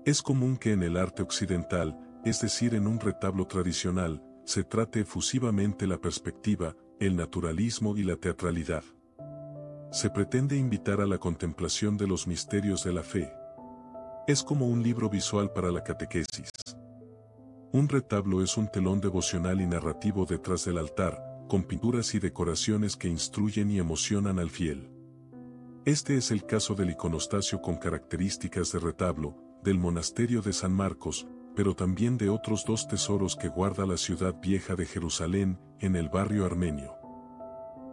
Es común que en el arte occidental, es decir en un retablo tradicional, se trate efusivamente la perspectiva, el naturalismo y la teatralidad. Se pretende invitar a la contemplación de los misterios de la fe. Es como un libro visual para la catequesis. Un retablo es un telón devocional y narrativo detrás del altar, con pinturas y decoraciones que instruyen y emocionan al fiel. Este es el caso del iconostasio con características de retablo, del monasterio de San Marcos, pero también de otros dos tesoros que guarda la ciudad vieja de Jerusalén, en el barrio armenio.